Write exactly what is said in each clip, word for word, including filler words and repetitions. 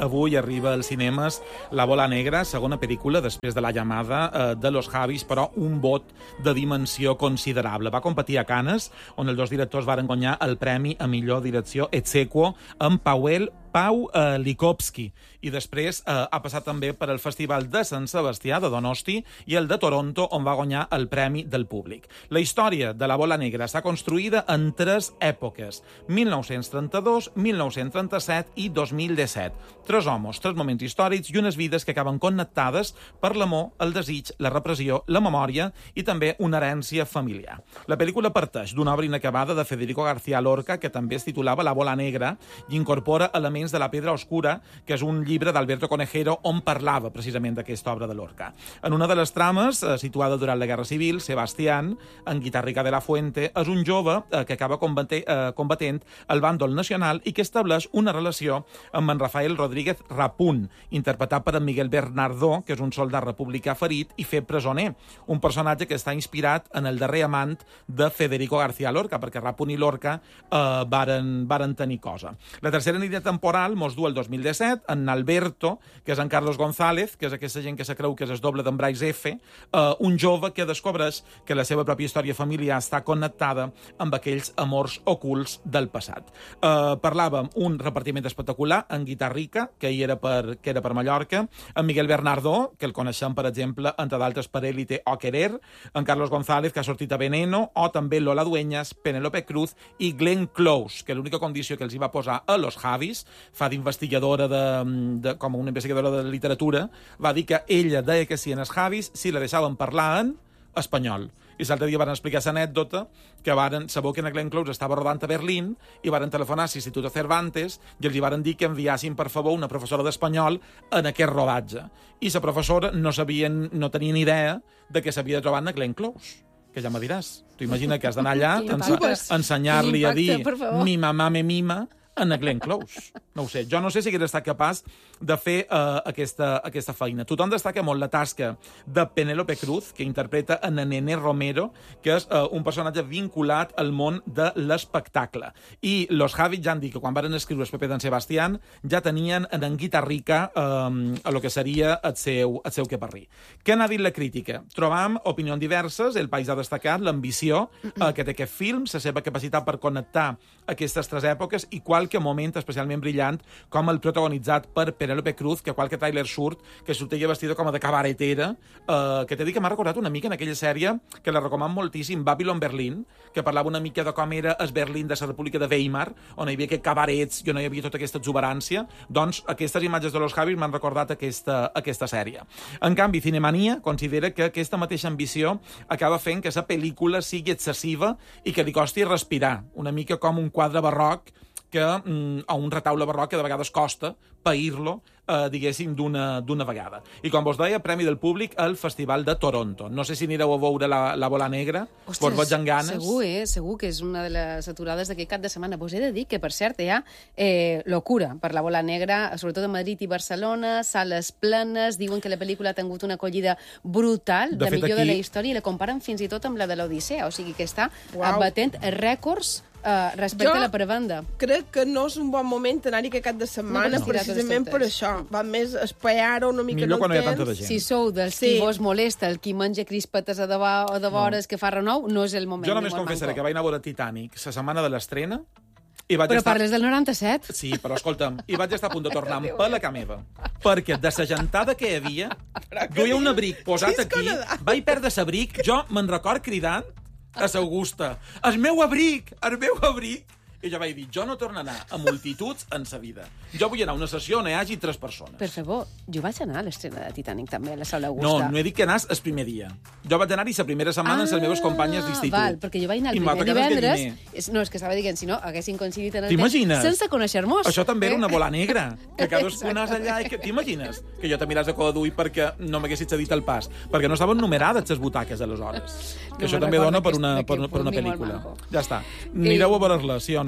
avui arriba als cinemes La bola negra, segona pel·lícula després de La llamada eh, de los Javis, però un vot de dimensió considerable. Va competir a Cannes, on els dos directors varen guanyar el premi a millor direcció ex aequo amb Pawel Pau eh, Likovski, i després eh, ha passat també per el Festival de Sant Sebastià de Donosti i el de Toronto, on va guanyar el Premi del Públic. La història de La bola negra està construïda en tres èpoques, mil nou-cents trenta-dos, mil nou-cents trenta-set i dos mil disset. Tres homes, tres moments històrics i unes vides que acaben connectades per l'amor, el desig, la repressió, la memòria i també una herència familiar. La pel·lícula parteix d'una obra inacabada de Federico García Lorca, que també es titulava La bola negra, i incorpora elements de La pedra oscura, que és un llibre d'Alberto Conejero on parlava precisament d'aquesta obra de Lorca. En una de les trames, eh, situada durant la Guerra Civil, Sebastián, en Guitarrica de la Fuente, és un jove eh, que acaba combatent, eh, combatent el bàndol nacional i que estableix una relació amb en Rafael Rodríguez Rapún, interpretat per en Miguel Bernardó, que és un soldat republicà ferit i fet presoner. Un personatge que està inspirat en el darrer amant de Federico García Lorca, perquè Rapún i Lorca eh, varen, varen tenir cosa. La tercera nit de temporada mos du el dos mil disset, en Alberto, que és en Carlos González, que és aquesta gent que se creu que és el doble d'en Bryce F., eh, un jove que descobreix que la seva pròpia història familiar està connectada amb aquells amors ocults del passat. Eh, parlàvem un repartiment espectacular, en Guitarrica, que hi era per, que era per Mallorca, en Miguel Bernardó, que el coneixem, per exemple, entre d'altres per Élite o Querer, en Carlos González, que ha sortit a Veneno, o també Lola Dueñas, Penélope Cruz i Glenn Close, que l'única condició que els hi va posar a los Javis, fa d'investigadora de, de, com una investigadora de literatura, va dir que ella deia que si en els Javis si la deixaven parlar en espanyol. I l'altre dia van explicar l'anècdota que varen saber que en Glenn Close estava rodant a Berlín i varen telefonar a l'Institut Cervantes i els hi varen dir que enviassin, per favor, una professora d'espanyol en aquest rodatge. I la professora no sabien, no tenia ni idea de què s'havia de trobar en Glenn Close. Que ja me diràs. Tu imagina que has d'anar allà a ensenyar-li a dir mi mamà me mima en Glenn Close. No ho sé. Jo no sé si hagués estat capaç de fer uh, aquesta, aquesta feina. Tothom destaca molt la tasca de Penélope Cruz, que interpreta en Nene Romero, que és uh, un personatge vinculat al món de l'espectacle. I los Javis ja han dit que quan van escriure el paper d'en Sebastián ja tenien en en Guitarrica um, a lo que seria el seu, el seu caparrí. Què n'ha dit la crítica? Trobam opinions diverses. El País ha destacat l'ambició uh, que té aquest film, la seva capacitat per connectar aquestes tres èpoques i qualque moment especialment brillant com el protagonitzat per Penélope Cruz, que qualque tràiler surt que sortia vestida com a de cabaretera, eh, que t'he dit que m'ha recordat una mica en aquella sèrie que la recomano moltíssim, Babylon Berlin, que parlava una mica de com era el Berlín de la República de Weimar, on hi havia aquests cabarets i on hi havia tota aquesta exuberància. Doncs aquestes imatges de los Javis m'han recordat aquesta, aquesta sèrie. En canvi, Cinemania considera que aquesta mateixa ambició acaba fent que la pel·lícula sigui excessiva i que li costi respirar, una mica com un quadre barroc que, mm, o un retaule barroc que de vegades costa pair-lo, eh, diguéssim, d'una d'una vegada. I com vos deia, Premi del Públic al Festival de Toronto. No sé si anireu a veure la, la bola negra, Ostres, vos en ganes. Segur, eh? Segur que és una de les aturades d'aquest cap de setmana. Vos he de dir que, per cert, hi ha eh, locura per la bola negra, sobretot a Madrid i Barcelona, sales plenes, diuen que la pel·lícula ha tingut una acollida brutal, de, de millor aquí... de la història, i la comparen fins i tot amb la de l'Odissea, o sigui que està wow. batent rècords Uh, respecte jo a la prevenda. Crec que no és un bon moment anar-hi aquest cap de setmana, no, precisament per això. Va més esperar-ho una mica millor en quan el hi ha tanta temps. de gent. Si sou dels sí. qui vos molesta, el qui menja crispetes a de, o de vores no. que fa renou, no és el moment. Jo només confessaré que vaig anar a veure Titanic la setmana de l'estrena. I vaig però estar... parles del noranta-set? Sí, però escolta'm, i vaig estar a punt de tornar amb pel a casa meva, perquè de la gentada que hi havia, duia un abric posat aquí, vaig perdre l'abric, jo me'n record cridant a l'Augusta, el meu abric, el meu abric, i jo vaig dir, jo no torno a anar a multituds en sa vida. Jo vull anar a una sessió on hi hagi tres persones. Per favor, jo vaig anar a l'estrena de Titanic també, a la sala Augusta. No, no he dit que anàs el primer dia. Jo vaig anar-hi la primera setmana ah, amb les meves companyes d'institut. Val, perquè jo vaig anar el primer divendres... És, no, és que estava dient, si no, haguessin coincidit en el temps sense conèixer-nos. Això també eh? era una bola negra, que cadascú anàs allà i que... T'imagines? Que jo te miràs a coda d'ull perquè no m'haguessis cedit el pas, perquè no estaven numerades les butaques aleshores. Que no això també dona per una, per, per una pel·lícula. Ja està. Anireu a veure-la, sí o no?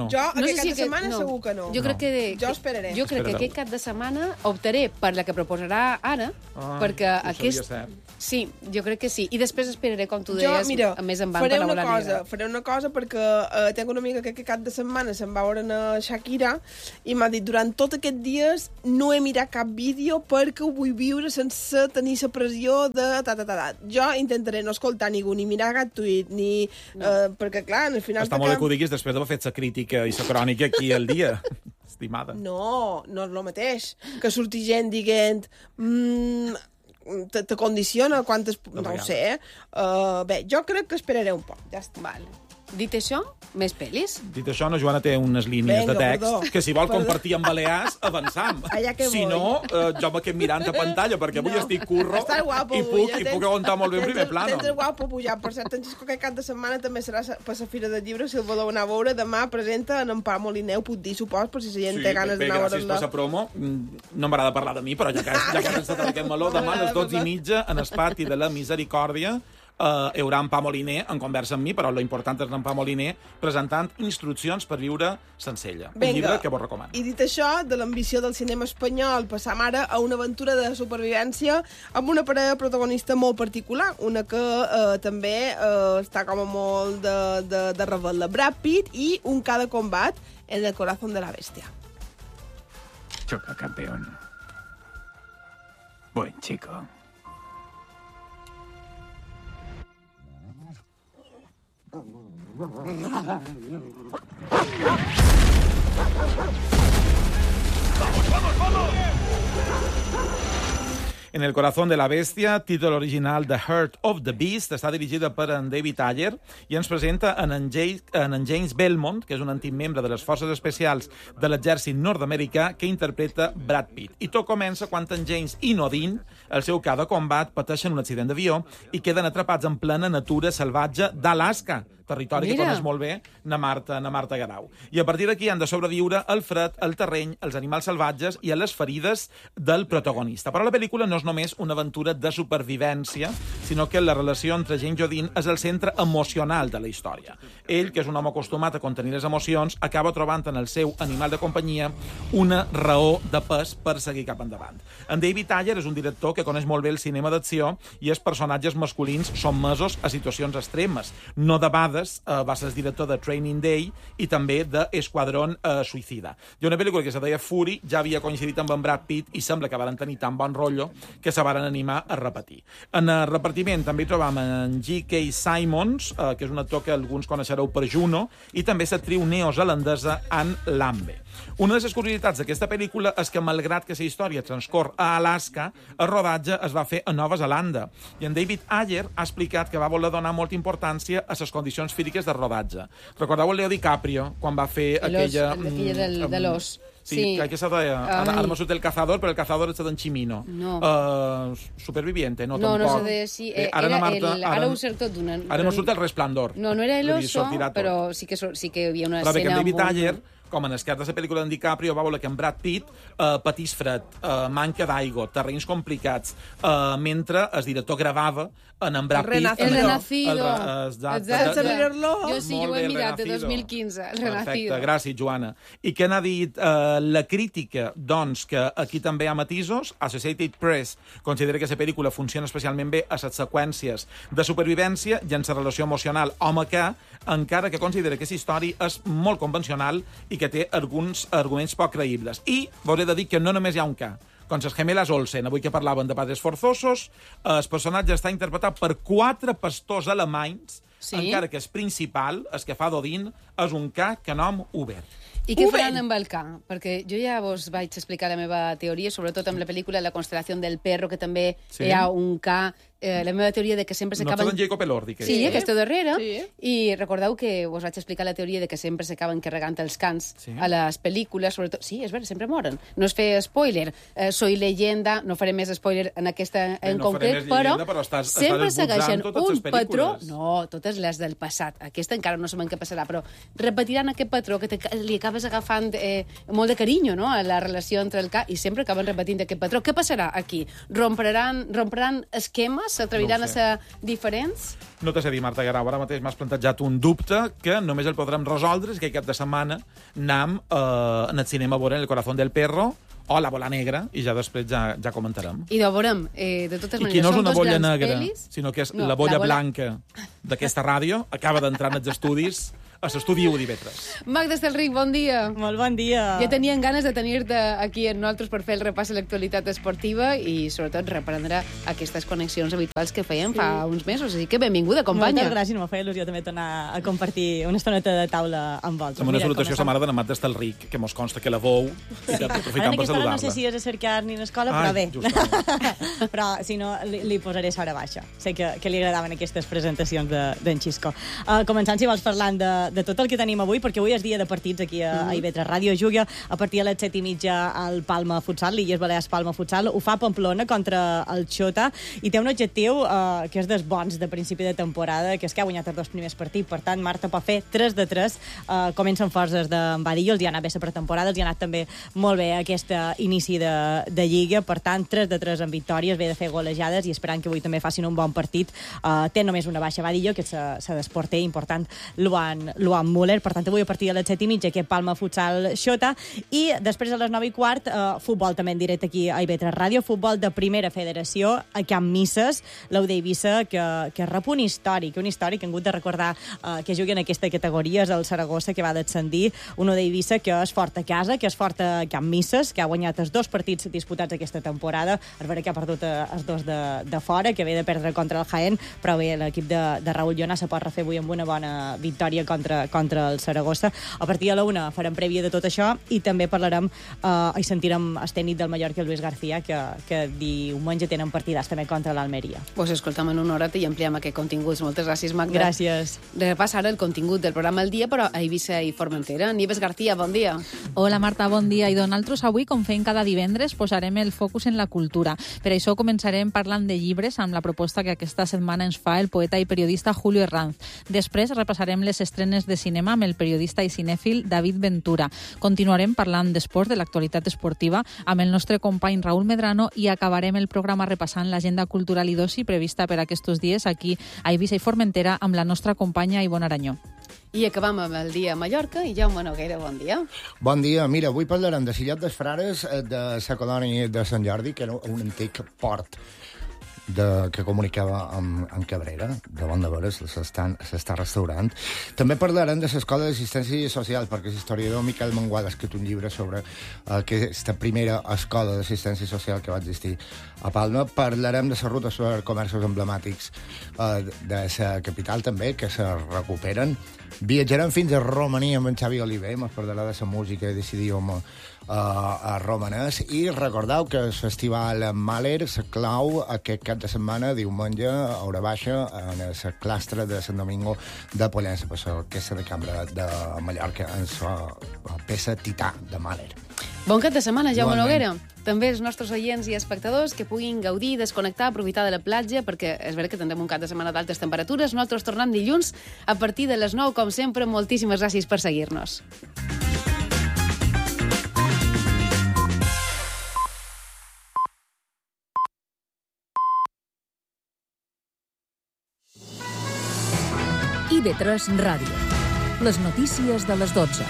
no? Jo, No sé aquest si cap de setmana no. segur que no. Jo crec que... Jo esperaré. Jo crec que Esperareu. aquest cap de setmana optaré per la que proposarà ara, Ah, perquè ho sabia aquest... cert. Sí, jo crec que sí. I després esperaré, com tu Jo, deies, mira, més en van faré per la una bola cosa, negra. faré una cosa perquè eh, tinc una amiga que aquest cap de setmana se'n va veure a Shakira i m'ha dit, durant tot aquests dies no he mirat cap vídeo perquè ho vull viure sense tenir la pressió de ta, ta, ta, ta. Jo intentaré no escoltar ningú, ni mirar cap tuit, ni... No. Eh, perquè, clar, al final... Està molt bé que ho diguis després d'haver fet la crítica i la crònica aquí al dia, estimada. No, no és el mateix. Que surti gent dient... Mm, te, te condiciona quantes... No ho vegades. sé. Uh, bé, jo crec que esperaré un poc. Ja està. Vale. Dit això, més pel·lis? Dit això, la Joana té unes línies Venga, de text perdó. que si vol Perdó. compartir amb Balears, avançam. Allà que si voy. no, eh, jo me quedo mirant a pantalla, perquè avui No. estic curro Estàs guapo, i avui, puc, ja i tens- puc aguantar molt bé en tens- primer plano. Tens el guapo pujat. Per cert, en Xisco, aquest cap de setmana també serà sa- per la Fira del Llibre, si el voleu anar a veure. Demà presenta en Empar Molineu, puc dir, supos, per si la gent Sí, té ganes bé, d'anar a gràcies per veure-la. la promo. Mm, No m'agrada parlar de mi, però ja que, ja que has encetat aquest meló, demà a les dotze i mitja, en el pati de la Misericòrdia, eh, hi haurà en Pa Moliner en conversa amb mi, però lo important és en Pa Moliner presentant instruccions per viure Sencella. Un Vinga. llibre que vos recomano. I dit això, de l'ambició del cinema espanyol, passam ara a una aventura de supervivència amb una parella protagonista molt particular, una que eh, també eh, està com a molt de, de, de rebel·la. Brad Pitt i un K de combat en el corazón de la bestia. Choca, campeón. Buen chico. En el corazón de la bestia, títol original The Heart of the Beast, està dirigida per en David Ayer i ens presenta en en, James, en en James Belmont, que és un antic membre de les forces especials de l'exèrcit nord-americà, que interpreta Brad Pitt. I tot comença quan en James i Nodine, el seu ca de combat, pateixen un accident d'avió i queden atrapats en plena natura salvatge d'Alaska, territori Mira. que coneix molt bé na Marta, na Marta Garau. I a partir d'aquí han de sobreviure al fred, al terreny, als animals salvatges i a les ferides del protagonista. Però la pel·lícula no és només una aventura de supervivència, sinó que la relació entre James Jodin és el centre emocional de la història. Ell, que és un home acostumat a contenir les emocions, acaba trobant en el seu animal de companyia una raó de pes per seguir cap endavant. En David Ayer és un director que coneix molt bé el cinema d'acció i els personatges masculins sotmesos a situacions extremes. No debades, eh, va ser el director de Training Day i també de Esquadrón eh, Suïcida. Hi ha una pel·lícula que se deia Fury, ja havia coincidit amb en Brad Pitt i sembla que van tenir tan bon rotllo que se van animar a repetir. En el repartiment també hi trobam en G K Simons, eh, que és un actor que alguns coneixereu per Juno, i també l'actriu neozelandesa Anne Lambe. Una de les curiositats d'aquesta pel·lícula és que, malgrat que la història transcorre a Alaska, el rodatge es va fer a Nova Zelanda. I en David Ayer ha explicat que va voler donar molta importància a les condicions físiques de rodatge. Recordeu el Leo DiCaprio, quan va fer L'os, aquella... aquella del- de l'os. Sí, Sí. que, que se deia, ara, Ai. ara m'ha sortit el cazador, però el cazador és d'en Chimino. No. Uh, superviviente, no, No, no tampoc. se deia així. Eh, Eh, ara era na Marta, el, ara ho sé tot d'una... Ara m'ha sortit el Resplendor. No, no era el Vull dir, oso, sortirà tot. però sí que, so- sí que hi havia una Però bé, que escena... en David molt- Ayer, com en el cas de la pel·lícula d'en DiCaprio, va voler que en Brad Pitt eh, patís fred, eh, manca d'aigua, terrenys complicats, eh, mentre el director gravava en en Brad El Pitt... Renacido. El en Renacido. El, re- exacte. Exacte. Sense mirar-lo. Jo sí, Molt jo ho bé, he el mirat, de Renacido. dos mil quinze, el Perfecte, Renacido. gràcies, Joana. I què n'ha dit eh, la crítica? Doncs que aquí també hi ha matisos. Associated Press considera que la pel·lícula funciona especialment bé a les seqüències de supervivència i en la relació emocional home que, encara que considera que la història és molt convencional i que té alguns arguments poc creïbles. I vos he de dir que no només hi ha un ca. Com les gemeles Olsen, avui que parlaven de padres forzosos, el personatge està interpretat per quatre pastors alemanys, Sí? encara que el principal, el que fa d'Odin, és un ca que nom obert. I què Ho faran ven. amb el ca? Perquè jo ja vos vaig explicar la meva teoria, sobretot amb la pel·lícula La constel·lació del perro, que també Sí. hi ha un ca... Eh, la meva teoria de que sempre No s'acaben... t'ho d'en Jacob Elordi, que Sí, Sí. aquesta darrere. Sí. I recordeu que vos vaig explicar la teoria de que sempre s'acaben carregant els cans Sí. a les pel·lícules, sobretot... Sí, és vera, sempre moren. No es fer spoiler. Eh, Soy leyenda, no faré més spoiler en aquesta en no faré concret, més però, llegenda, però estàs- estàs sempre esbotzant segueixen totes un les patró... pel·lícules. No, totes les del passat. Aquesta encara no sabem què passarà, però repetiran aquest patró que te, li acabes agafant eh, molt de carinyo, no?, a la relació entre el ca, i sempre acaben repetint aquest patró. Què passarà aquí? Romperan, romperan esquemes S'atreviran No a ho sé. ser diferents? No t'ho sé dir, Marta Guerrau, ara mateix m'has plantejat un dubte que només el podrem resoldre si aquest cap de setmana anam eh, en el cinema a veure El corazón del perro o La bola negra, i ja després ja, ja comentarem. I de veurem, eh, de totes I maneres, qui no és són una dos bolla grans negra, pel·lis. sinó que és No, la bolla la bola- blanca d'aquesta ràdio, acaba d'entrar en els estudis, a l'estudi u d'Ivetres. Magda Estelric, bon dia. Molt bon dia. Ja tenien ganes de tenir-te aquí amb nosaltres per fer el repàs a l'actualitat esportiva i, sobretot, reprendre aquestes connexions habituals que fèiem sí. fa uns mesos. Així que benvinguda, companya. Moltes gràcies, m'ho feia il·lusió també tornar a compartir una estoneta de taula amb vosaltres. Amb una Mira, salutació a sa començam- mare de la Mat d'Estelric, que mos consta que la veu, i que Ara, aprofitam en per aquesta hora no sé saludar-la. si és a cercar ni a l'escola, Ai, però bé. justament. Però, si no, li, li posaré sora baixa. Sé que, que li agradaven aquestes presentacions d'en de, Xisco. Uh, començant, si vols, parlant de, de tot el que tenim avui, perquè avui és dia de partits aquí a, a Ivetres Ràdio. Juga a partir de les set i mitja al Palma Futsal, l'Illes Balears Palma Futsal. Ho fa Pamplona contra el Xota i té un objectiu uh, que és dels bons de principi de temporada, que és que ha guanyat els dos primers partits. Per tant, Marta pot fer tres de tres. Uh, comencen forces d'en Badillo, els hi ha anat bé la pretemporada, els hi ha anat també molt bé aquest inici de, de Lliga. Per tant, tres de tres en victòries, ve de fer golejades i esperant que avui també facin un bon partit. Uh, té només una baixa Badillo, que se, se desporter important Luan, Luan Müller. Per tant, avui a partir de les set i mitja aquest Palma Futsal Xota, i després a les nove i quart uh, futbol també en directe aquí a Ivetres Ràdio, futbol de primera federació a Camp Misses, l'U d'Eivissa, que, que rep un històric, un històric que hem hagut de recordar uh, que juguen en aquesta categoria, és el Saragossa, que va descendir, un U d'Eivissa que és fort a casa, que és fort a Camp Misses, que ha guanyat els dos partits disputats aquesta temporada, es veurà que ha perdut uh, els dos de, de fora, que ve de perdre contra el Jaén, però bé, l'equip de, de Raúl Llona se pot refer avui amb una bona victòria contra, contra el Saragossa. A partir de la una farem prèvia de tot això i també parlarem eh, i sentirem el tècnic del Mallorca, el Luis García, que, que diumenge tenen partidars també contra l'Almeria. Pues escolta'm en una horeta i ampliem aquest contingut. Moltes gràcies, Magda. Gràcies. Repassa ara el contingut del programa al dia, però a Eivissa i Formentera. Nieves García, bon dia. Hola Marta, bon dia. I nosaltres avui, com fem cada divendres, posarem el focus en la cultura. Per això començarem parlant de llibres amb la proposta que aquesta setmana ens fa el poeta i periodista Julio Herranz. Després repassarem les estrenes de cinema amb el periodista i cinèfil David Ventura. Continuarem parlant d'esport, de l'actualitat esportiva, amb el nostre company Raúl Medrano, i acabarem el programa repassant l'agenda cultural i d'oci prevista per aquests dies aquí a Eivissa i Formentera amb la nostra companya Ivonne Aranyó. I acabam amb el dia a Mallorca i Jaume Noguera, bon dia. Bon dia. Mira, avui parlarem de Sillat dels Frares, de la colònia de Sant Jordi, que era un antic port de, que comunicava amb, amb Cabrera, de Bon de Veres, s'està restaurant. També parlarem de l'Escola d'Assistència Social, perquè l'historiador Miquel Mangual ha escrit un llibre sobre uh, aquesta primera escola d'assistència social que va existir a Palma. Parlarem de les rutes per comerços emblemàtics uh, de la capital, també, que se recuperen. Viatjarem fins a Romania amb en Xavi Oliver, ens parlarà de la música i d'idioma uh, a romanès, i recordeu que el festival Mahler se clau aquest cap de setmana, diumenge, a hora baixa, en el clastre de Sant Domingo de Pollença, per l'orquestra de cambra de Mallorca, en la peça Tità de Mahler. Bon cap de setmana, Jaume Igualment. Noguera. També els nostres oients i espectadors que puguin gaudir, desconnectar, aprofitar de la platja, perquè és vera que tindrem un cap de setmana d'altes temperatures. Nosaltres tornem dilluns a partir de les nou, com sempre. Moltíssimes gràcies per seguir-nos. I V tres Ràdio. Les notícies de les dotze.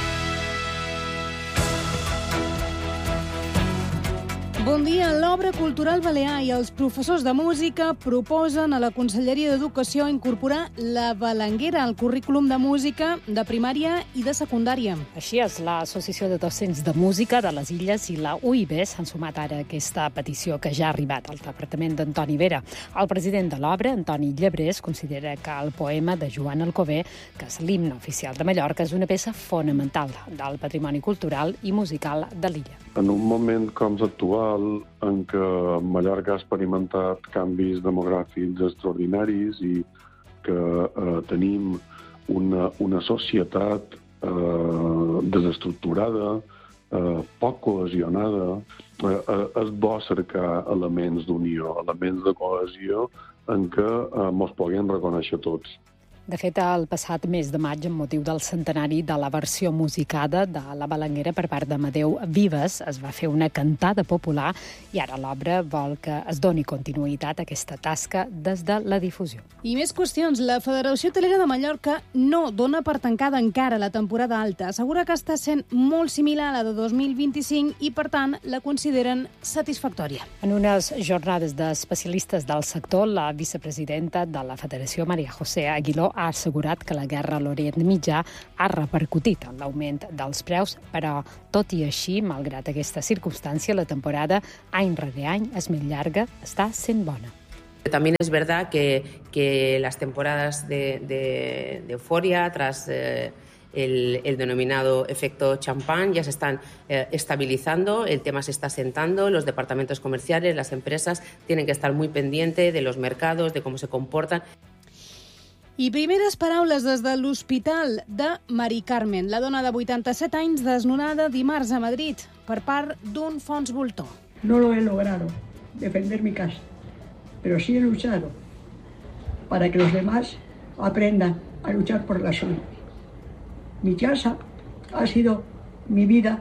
Bon dia. L'Obra Cultural Balear i els professors de música proposen a la Conselleria d'Educació incorporar la balanguera al currículum de música de primària i de secundària. Així és, l'Associació de Docents de Música de les Illes i la U I B s'han sumat ara a aquesta petició que ja ha arribat al departament d'Antoni Vera. El president de l'obra, Antoni Llebrés, considera que el poema de Joan Alcover, que és l'himne oficial de Mallorca, és una peça fonamental del patrimoni cultural i musical de l'illa. En un moment com l'actual, en què Mallorca ha experimentat canvis demogràfics extraordinaris i que eh, tenim una, una societat eh, desestructurada, eh, poc cohesionada, eh, és bo cercar elements d'unió, elements de cohesió en què eh, mos puguem reconèixer tots. De fet, el passat mes de maig, amb motiu del centenari de la versió musicada de La Balanguera per part d'Amadeu Vives, es va fer una cantada popular i ara l'obra vol que es doni continuïtat a aquesta tasca des de la difusió. I més qüestions. La Federació Hotelera de Mallorca no dona per tancada encara la temporada alta. Assegura que està sent molt similar a la de dos mil vint-i-cinc i, per tant, la consideren satisfactòria. En unes jornades d'especialistes del sector, la vicepresidenta de la Federació, Maria José Aguiló, ha assegurat que la guerra a l'Orient Mitjà ha repercutit en l'augment dels preus, però, tot i així, malgrat aquesta circumstància, la temporada, any rere any, és més llarga, està sent bona. También es verdad que, que las temporadas de, de, de euforia tras eh, el, el denominado efecto champán ya se están eh, estabilizando, el tema se está sentando, los departamentos comerciales, las empresas tienen que estar muy pendientes de los mercados, de cómo se comportan. I primeres paraules des de l'Hospital de Mari Carmen, la dona de vuitanta-set anys desnonada dimarts a Madrid per part d'un fons voltor. No lo he logrado defender mi casa, pero sí he luchado para que los demás aprendan a luchar por la suya. Mi casa ha sido mi vida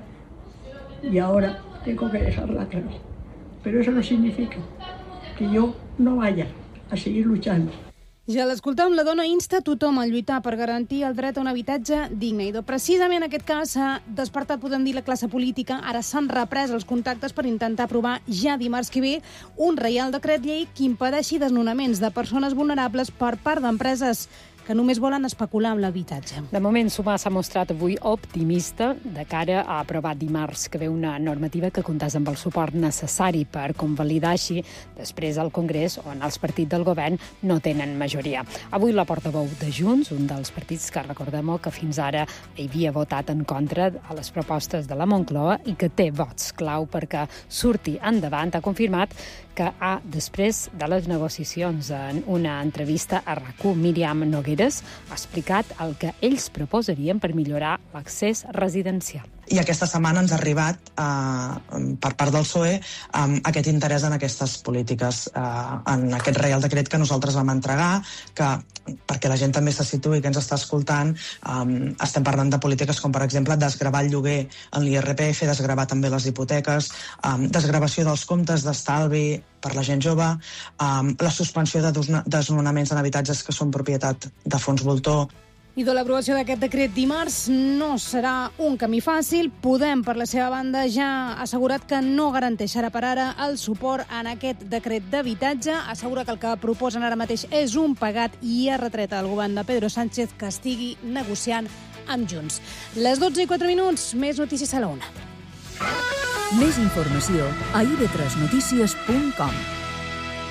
y ahora tengo que dejarla atrás. Pero eso no significa que yo no vaya a seguir luchando. Ja l'escoltàvem, la dona insta tothom a lluitar per garantir el dret a un habitatge digne. I precisament en aquest cas s'ha despertat, podem dir, la classe política. Ara s'han reprès els contactes per intentar aprovar ja dimarts que ve un reial decret llei que impedeixi desnonaments de persones vulnerables per part d'empreses que només volen especular amb l'habitatge. De moment, Sumar s'ha mostrat avui optimista de cara a aprovar dimarts que ve una normativa que comptés amb el suport necessari per convalidar així després al Congrés, on els partits del govern no tenen majoria. Avui la portaveu de Junts, un dels partits que recordem que fins ara havia votat en contra a les propostes de la Moncloa i que té vots clau perquè surti endavant, ha confirmat que ha, després de les negociacions en una entrevista a RAC1, Míriam Nogueres ha explicat el que ells proposarien per millorar l'accés residencial. I aquesta setmana ens ha arribat eh, per part del P S O E eh, aquest interès en aquestes polítiques, eh, en aquest reial decret que nosaltres vam entregar, que perquè la gent també se situï, que ens està escoltant, eh, estem parlant de polítiques com, per exemple, desgravar el lloguer en l'I R P F, desgravar també les hipoteques, eh, desgravació dels comptes d'estalvi per la gent jove, eh, la suspensió de desnonaments en habitatges que són propietat de fons voltor. I de l'aprovació d'aquest decret dimarts no serà un camí fàcil. Podem, per la seva banda, ja ha assegurat que no garanteixarà per ara el suport en aquest decret d'habitatge. Assegura que el que proposen ara mateix és un pagat i ha retret al govern de Pedro Sánchez que estigui negociant amb Junts. Les dotze i quatre minuts, més notícies a la una. Més informació a i ve tres notícies punt com.